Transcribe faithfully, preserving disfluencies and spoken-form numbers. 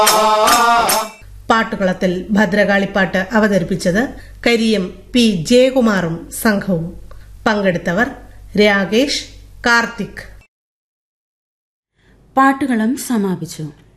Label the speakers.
Speaker 1: പാട്ടുകളത്തിൽ ഭദ്രകാളിപ്പാട്ട് അവതരിപ്പിച്ചത് കരിയം പി ജയകുമാറും സംഘവും. പങ്കെടുത്തവർ രാകേഷ്, കാർത്തിക്.
Speaker 2: പാട്ടുകളും സമാപിച്ചു.